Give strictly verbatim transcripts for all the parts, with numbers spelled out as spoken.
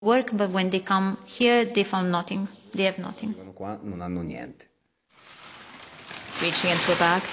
Work, but when they come here, they found nothing. They have nothing. Qua non hanno niente. Reaching into a bag.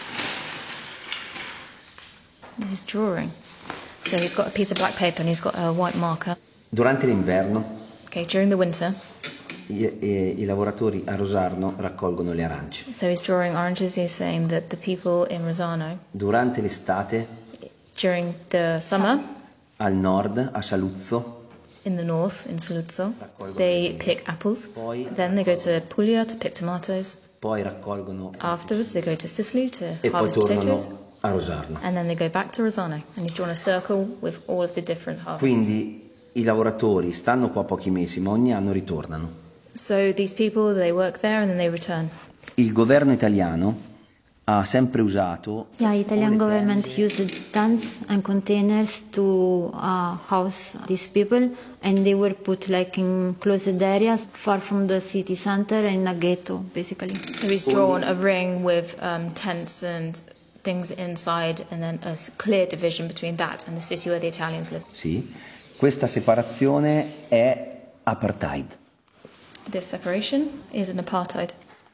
He's drawing. So he's got a piece of black paper and he's got a white marker. Durante l'inverno, Okay, during the winter. i, i, i lavoratori a Rosarno raccolgono le arance. So he's drawing oranges. He's saying that the people in Rosarno, Durante l'estate, during the summer, al nord, a Saluzzo, in the north, in Saluzzo, they pick apples. Then they go to Puglia to pick tomatoes. poi raccolgono Afterwards, they go to Sicily to e poi harvest tornano potatoes. a Rosarno. And then they go back to Rosarno. And he's drawn a circle with all of the different harvests. Quindi i lavoratori stanno qua pochi mesi, ma ogni anno ritornano. So these people, they work there and then they return. Il governo italiano ha sempre usato... Yeah, Italian government used tents and containers to uh, house these people, and they were put like in closed areas far from the city center in a ghetto, basically. So he's drawn a ring with um, tents and things inside, and then a clear division between that and the city where the Italians live. Sì, questa separazione è apartheid. This separation is an apartheid.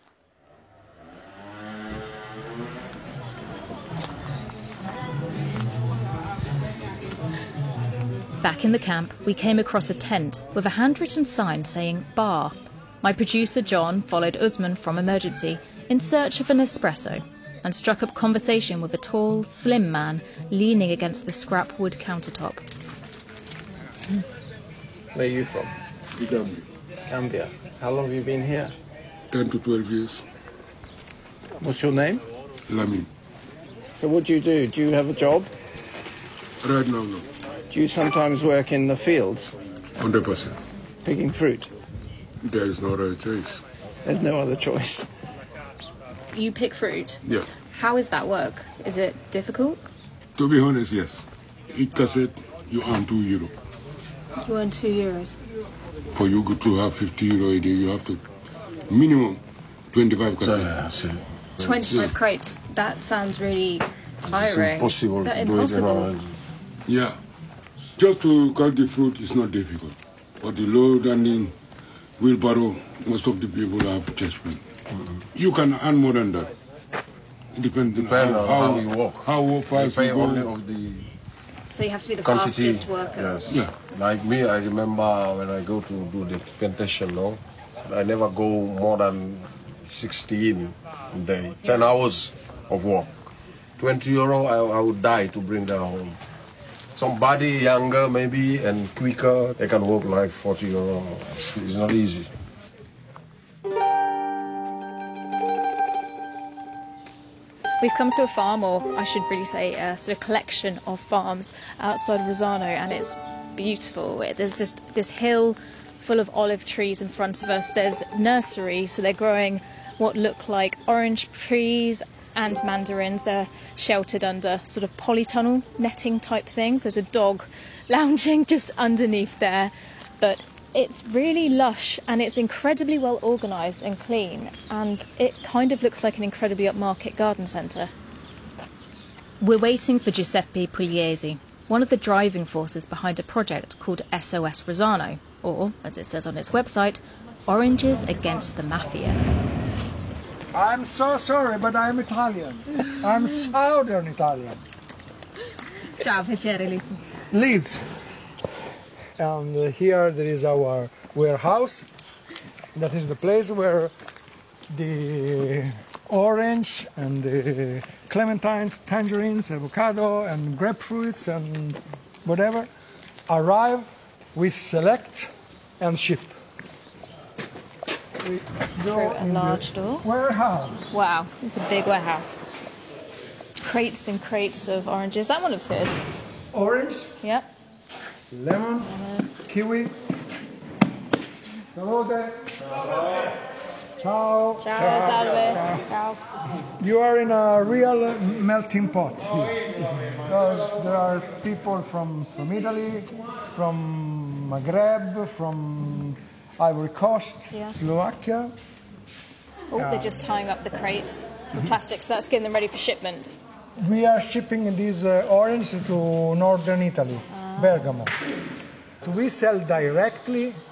Back in the camp, we came across a tent with a handwritten sign saying bar. My producer John followed Usman from Emergency in search of an espresso and struck up conversation with a tall, slim man leaning against the scrap wood countertop. Where are you from? Gambia. Gambia. How long have you been here? ten to twelve years. What's your name? Lamin. So what do you do? Do you have a job? Right now, no. Do you sometimes work in the fields, one hundred percent. picking fruit? There is no other choice. There's no other choice. You pick fruit? Yeah. How does that work? Is it difficult? To be honest, yes. Each cassette, you earn two euro. You earn two euros. For you to have fifty euro a day, you have to minimum twenty-five cassettes. twenty-five crates. That sounds really tiring. It's impossible That to do it in impossible. one. Yeah. Just to cut the fruit is not difficult. But the load and the wheelbarrow, most of the people have chest pain. Mm-hmm. You can earn more than that. Depending Depend on on how, how you walk. How fast They you pay only go. of the So you have to be the quantity. fastest worker. Yes. Yeah. Like me, I remember when I go to do the plantation, no, I never go more than sixteen a day. Ten hours of work. Twenty euro, I, I would die to bring that home. Somebody younger maybe and quicker, they can work like forty euro. It's, it's not easy. We've come to a farm, or I should really say a sort of collection of farms outside of Rosarno, and it's beautiful. There's just this hill full of olive trees in front of us. There's nurseries, so they're growing what look like orange trees and mandarins. They're sheltered under sort of polytunnel netting type things. There's a dog lounging just underneath there, but it's really lush and it's incredibly well organised and clean, and it kind of looks like an incredibly upmarket garden centre. We're waiting for Giuseppe Pugliese, one of the driving forces behind a project called S O S Rosarno, or, as it says on its website, Oranges Against the Mafia. I'm so sorry, but I'm Italian. I'm Southern Italian. Ciao, piacere, Liz. Leeds. And uh, here there is our warehouse. That is the place where the orange and the clementines, tangerines, avocado and grapefruits and whatever arrive, we select and ship. We go Through a in the large door. warehouse. Wow, it's a big warehouse. Crates and crates of oranges. That one looks good. Orange, Yep. lemon, kiwi. Salute. Ciao. Ciao, salve. Ciao. You are in a real melting pot here. Because there are people from, from Italy, from Maghreb, from Ivory Coast, Yeah. Slovakia. Oh, they're just tying up the crates with plastic, so that's getting them ready for shipment. We are shipping these uh, oranges to northern Italy, Bergamo. We sell directly